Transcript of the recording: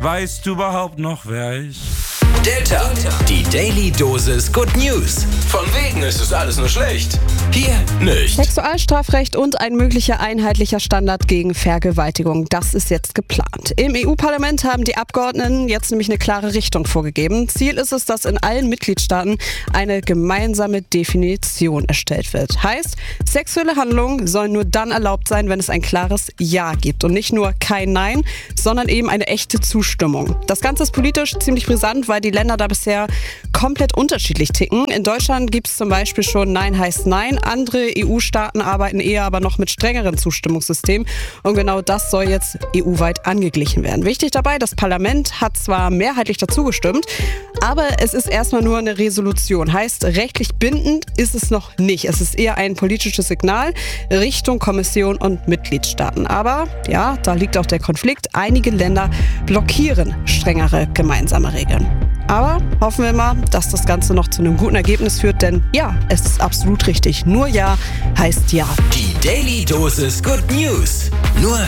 Weißt du überhaupt noch, wer ich? Delta, die Daily Dosis Good News. Von wegen ist es alles nur schlecht. Hier nicht. Sexualstrafrecht und ein möglicher einheitlicher Standard gegen Vergewaltigung. Das ist jetzt geplant. Im EU-Parlament haben die Abgeordneten jetzt nämlich eine klare Richtung vorgegeben. Ziel ist es, dass in allen Mitgliedstaaten eine gemeinsame Definition erstellt wird. Heißt, sexuelle Handlungen sollen nur dann erlaubt sein, wenn es ein klares Ja gibt. Und nicht nur kein Nein, sondern eben eine echte Zustimmung. Das Ganze ist politisch ziemlich brisant, weil die Länder da bisher komplett unterschiedlich ticken. In Deutschland gibt es zum Beispiel schon Nein heißt Nein. Andere EU-Staaten arbeiten eher aber noch mit strengeren Zustimmungssystemen. Und genau das soll jetzt EU-weit angeglichen werden. Wichtig dabei, das Parlament hat zwar mehrheitlich dazu gestimmt, aber es ist erstmal nur eine Resolution. Heißt, rechtlich bindend ist es noch nicht. Es ist eher ein politisches Signal Richtung Kommission und Mitgliedstaaten. Aber ja, da liegt auch der Konflikt. Einige Länder blockieren strengere gemeinsame Regeln. Aber hoffen wir mal, dass das Ganze noch zu einem guten Ergebnis führt, denn ja, es ist absolut richtig. Nur Ja heißt Ja. Die Daily Dosis Good News. Nur